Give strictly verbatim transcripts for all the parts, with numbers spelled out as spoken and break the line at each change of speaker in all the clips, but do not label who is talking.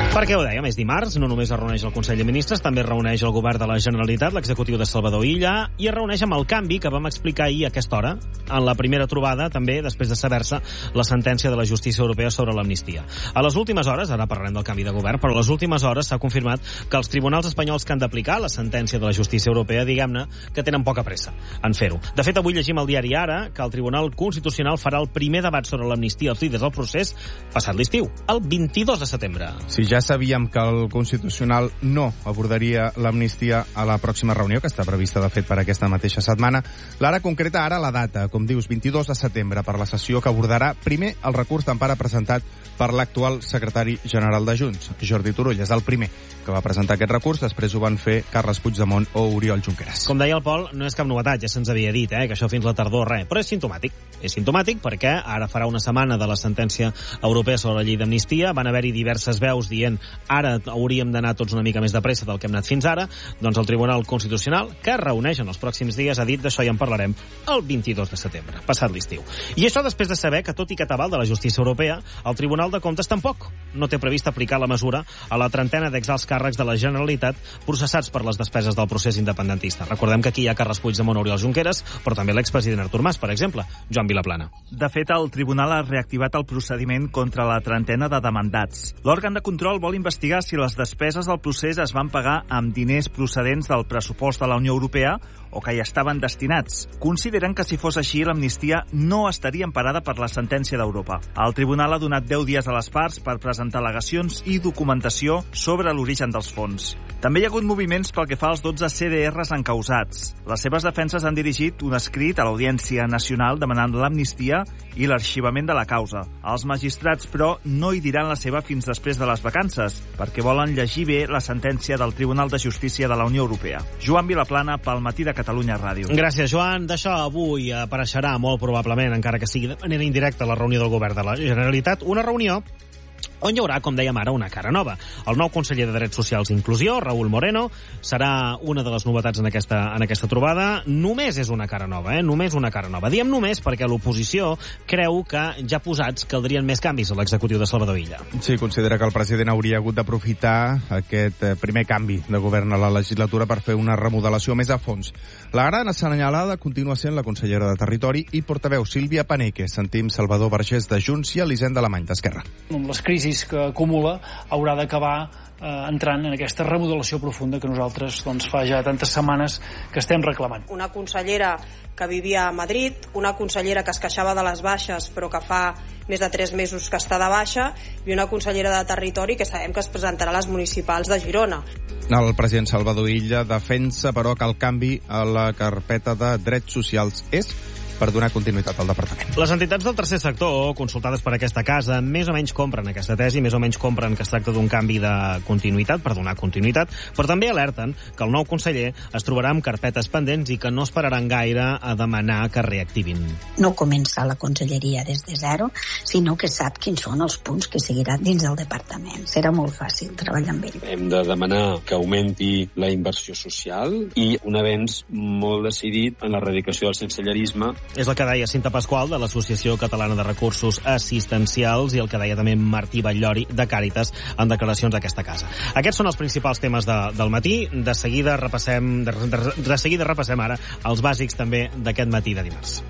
Perquè ho dèiem, és dimarts, no només es reuneix el Consell de Ministres, també es reuneix el Govern de la Generalitat, l'executiu de Salvador Illa, i es reuneix amb el canvi que vam explicar ahir a aquesta hora, en la primera trobada, també després de saber-se la sentència de la justícia europea sobre l'amnistia. A les últimes hores, ara parlarem del canvi de govern, però a les últimes hores s'ha confirmat que els tribunals espanyols que han d'aplicar la sentència de la justícia europea, diguem-ne, que tenen poca pressa en fer-ho. De fet, avui llegim al diari Ara que el Tribunal Constitucional farà el primer debat sobre l'amnistia als líders del procés passat l'estiu, el vint-i-dos de setembre.
Sí, ja sabíem que el Constitucional no abordaria l'amnistia a la pròxima reunió, que està prevista, de fet, per aquesta mateixa setmana. L'Ara concreta ara la data, com dius, vint-i-dos de setembre, per la sessió que abordarà primer el recurs d'empara presentat per l'actual secretari general de Junts, Jordi Turull. És el primer que va presentar aquest recurs, després ho van fer Carles Puigdemont o Oriol Junqueras.
Com deia el Pol, no és cap novetat, ja se'ns havia dit, eh, que això fins la tardor, res, però és simptomàtic. És simptomàtic perquè ara farà una setmana de la sentència europea sobre la llei d'amnistia, van haver-hi diverses veus dient ara hauríem d'anar tots una mica més de pressa del que hem anat fins ara, doncs el Tribunal Constitucional, que es reuneix en els pròxims dies, ha dit d'això ja en parlarem el vint-i-dos de setembre, passat l'estiu. I això després de saber que, tot i que t'aval de la justícia europea, el Tribunal de Comptes tampoc no té previst aplicar la mesura a la trentena d'exalts càrrecs de la Generalitat processats per les despeses del procés independentista. Recordem que aquí hi ha Carles Puigdemont o Oriol Junqueras, però també l'expresident Artur Mas, per exemple, Joan Vilaplana.
De fet, el Tribunal ha reactivat el procediment contra la trentena de demandats. L'òrgan de control vol investigar si les despeses del procés es van pagar amb diners procedents del pressupost de la Unió Europea o que hi estaven destinats. Consideren que si fos així, l'amnistia no estaria emparada per la sentència d'Europa. El Tribunal ha donat deu dies a les parts per presentar al·legacions i documentació sobre l'origen dels fons. També hi ha hagut moviments pel que fa als dotze C D Rs encausats. Les seves defenses han dirigit un escrit a l'Audiència Nacional demanant l'amnistia i l'arxivament de la causa. Els magistrats, però, no hi diran la seva fins després de les vacances, perquè volen llegir bé la sentència del Tribunal de Justícia de la Unió Europea. Joan Vilaplana, pel Matí de Catalunya Ràdio.
Gràcies, Joan. D'això avui apareixerà molt probablement, encara que sigui de manera indirecta, la reunió del Govern de la Generalitat, una reunió on hi haurà, com dèiem ara, una cara nova. El nou conseller de Drets Socials i Inclusió, Raül Moreno, serà una de les novetats en aquesta, en aquesta trobada. Només és una cara nova, eh? Només una cara nova. Diem només perquè l'oposició creu que ja posats caldrien més canvis a l'executiu de Salvador Illa.
Sí, considera que el president hauria hagut d'aprofitar aquest primer canvi de govern a la legislatura per fer una remodelació més a fons. La gran assenyalada continua sent la consellera de Territori i portaveu Sílvia Paneque. Sentim Salvador Vergés de Junts i Elisenda Alemany d'Esquerra.
Amb les crisis que acumula haurà d'acabar eh, entrant en aquesta remodelació profunda que nosaltres doncs, fa ja tantes setmanes que estem reclamant.
Una consellera que vivia a Madrid, una consellera que es queixava de les baixes però que fa més de tres mesos que està de baixa, i una consellera de Territori que sabem que es presentarà a les municipals de Girona.
El president Salvador Illa defensa, però, que el canvi a la carpeta de drets socials és per donar continuïtat al departament.
Les entitats del tercer sector, consultades per aquesta casa, més o menys compren aquesta tesi, més o menys compren que es tracta d'un canvi de continuïtat, per donar continuïtat, però també alerten que el nou conseller es trobarà amb carpetes pendents i que no esperaran gaire a demanar que reactivin.
No comença la conselleria des de zero, sinó que sap quins són els punts que seguirà dins del departament. Serà molt fàcil treballar amb ell.
Hem de demanar que augmenti la inversió social i un avenç molt decidit en l'erradicació del sensellerisme.
És el que deia Cinta Pasqual, de l'Associació Catalana de Recursos Assistencials, i el que deia també Martí Batllori, de Càritas, en declaracions d'aquesta casa. Aquests són els principals temes de, del matí. De seguida repassem, de, de, de seguida repassem ara els bàsics també d'aquest matí de dimarts.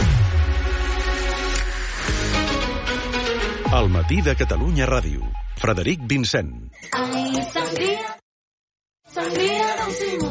El Matí de Catalunya Ràdio. Frederic Vincent.
Ai, sangria, sangria del Simó.